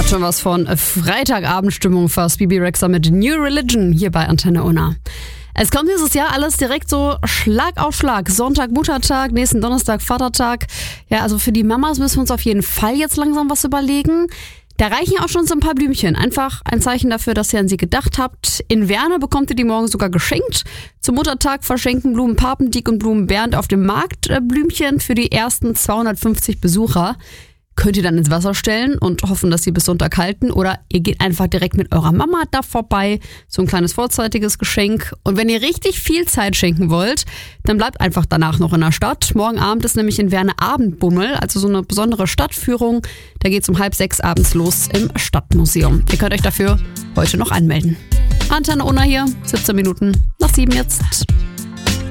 Hat schon was von Freitagabendstimmung fast. Bibi Rexha mit New Religion hier bei Antenne Unna. Es kommt dieses Jahr alles direkt so Schlag auf Schlag. Sonntag Muttertag, nächsten Donnerstag Vatertag. Ja, also für die Mamas müssen wir uns auf jeden Fall jetzt langsam was überlegen. Da reichen auch schon so ein paar Blümchen. Einfach ein Zeichen dafür, dass ihr an sie gedacht habt. In Werne bekommt ihr die morgen sogar geschenkt. Zum Muttertag verschenken Blumen Papendieck und Blumen Bernd auf dem Markt Blümchen für die ersten 250 Besucher. Könnt ihr dann ins Wasser stellen und hoffen, dass sie bis Sonntag halten, oder ihr geht einfach direkt mit eurer Mama da vorbei, so ein kleines vorzeitiges Geschenk. Und wenn ihr richtig viel Zeit schenken wollt, dann bleibt einfach danach noch in der Stadt. Morgen Abend ist nämlich in Werne Abendbummel, also so eine besondere Stadtführung. Da geht's um 5:30 abends los im Stadtmuseum. Ihr könnt euch dafür heute noch anmelden. Antenne Unna hier, 17 Minuten nach 7 jetzt.